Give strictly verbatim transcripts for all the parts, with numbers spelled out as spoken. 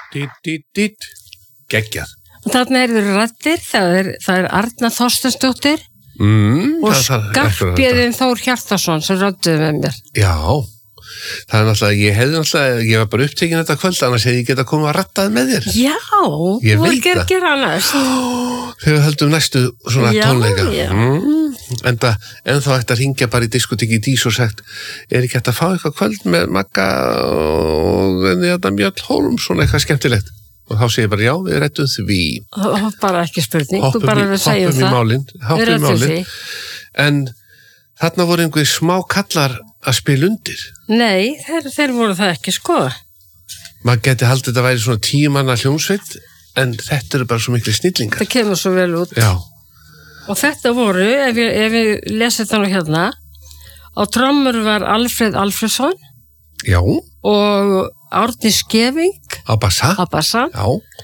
Dít, dít, dít. Geggjað. Og þarna eru rættir, það er, það er Arna Þorsteinsdóttir mm, og Skarphéðinn Þór Hjartarson sem rædduðu með mér. Já, það er náttúrulega, ég hefði náttúrulega, ég var bara upptekinn þetta kvöld, annars hefði ég geta komið að rattaði með þér. Já, ég þú veit ekki að það. gera næst. Þegar við höldum næstu svona Já, tónleika. já. Mm, en það, en þá ætti að ringja bara í diskotekki Dís og sagt, er ekki hægt að fá eitthvað kvöld með Magga og þetta Mjöll Hólm, svona eitthvað skemmtilegt. Og þá segir ég bara, já, við rettum því. Það var bara ekki spurning, Hoppum þú bara í- við segjum hoppum í það. málin, hoppum Við í rettum málin. því. En þarna voru einhver smá kallar að spila undir. Nei, þeir, þeir voru það ekki, sko. Maður geti haldið þetta væri svona tíu manna hljómsveit, en þetta eru bara svo miklu snillingar. Það kemur svo vel út. Já, Og þetta voru, ef ég, ef ég lesi það nú hérna, á trommur var Alfreð Alfreðsson já, og Árni Skeving á bassa. á bassa Já,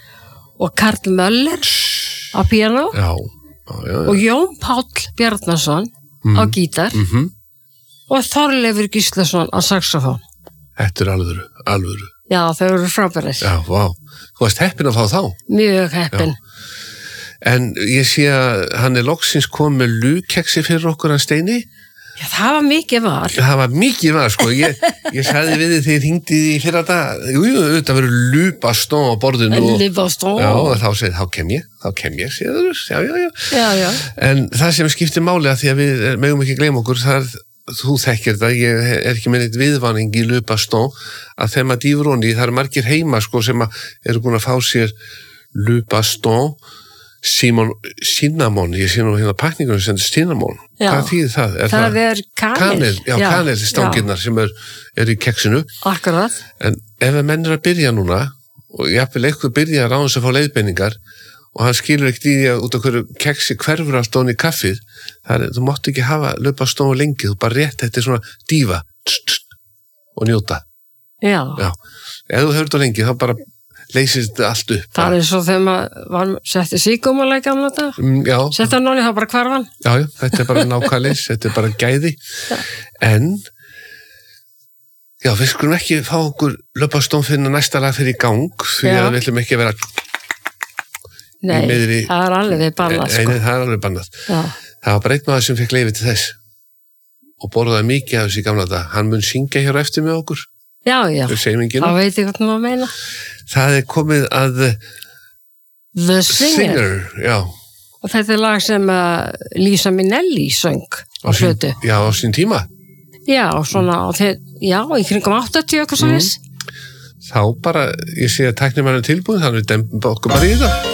og Karl Möller á piano já, já, já, já. og Jón Páll Bjarnason á gítar Mhm. og Þorleifur Gíslason á saxofón. Þetta er alvöru, alvöru. Já, þau eru frábærir. Já, vá. Þú varst heppin að fá þá. Mjög heppin. En ég sé að hann er loksins komið með lúkeksi fyrir okkur að Steini. Já, það var mikið var. Það var mikið var, sko. Ég, ég sagði við þið þegar ég hringdi í fyrra dag. Jú, jú, þetta verður lúbastón á borðinu. og- Lúbastón. Já, og þá segið, þá kem ég, þá kem ég, séður, já, já, já. Já, já. En það sem skiptir máli að því að við megum ekki gleyma okkur, það er, þú þekkir þetta, ég er ekki með neitt viðvaning í lupastón, að þegar maður dýfur honni, það eru margir heima sko sem að eru búin að fá sér lupastón, Simon, cinnamon, ég sé nú hérna pakningunum sem er cinnamon. Já. Hvað þýðir það? Er Það er kanil. Kanil, já, Já, kanil stangirnar sem er, er í keksinu. Akkurat. En ef að menn er að byrja núna, og jafnvel eitthvað byrja að ráðast að fá leiðbeiningar, og hann skilur ekkert í því að út af hverju keksi hverfur allt ofan í kaffið, það er, þú mátt ekki hafa lupastón lengi, þú bara rétt, þetta er svona dífa, tss, tss, og njóta. Já. Já, ef þú hefur þetta lengi, þá bara leysir þetta allt upp. Það er svo þegar maður var setti síkómulega í gamla dag. Mm, já, Setti hann nóni, þá bara hvarfan. já, já, þetta er bara nákvæmleis, þetta er bara gæði. En, já, við skulum ekki fá okkur lupastón fyrir næsta lag fyrir í gang, því Já. að við ætlum ekki að vera, Nei, miðri- það er alveg bannað, Nei, sko. nei, það er alveg bannað. Já. Það var bara einn maður sem fekk leyfi til þess og borðaði mikið af þessi gamla dag. Hann mun syngja hér á eftir með okkur, Já, já. við segjum enginu. Það veit ég hvað maður meina. Það er komið að The Singer. Singer, já, Og þetta er lag sem uh, Lisa Minnelli söng á sín, hlutu. já, á sín tíma. Já, svona, á þeir, já, í kringum áttatíu eitthvað svo Mm. þess. Þá bara, ég sé að tæknir mann er tilbúin, þannig að við dembum okkur bara í þetta.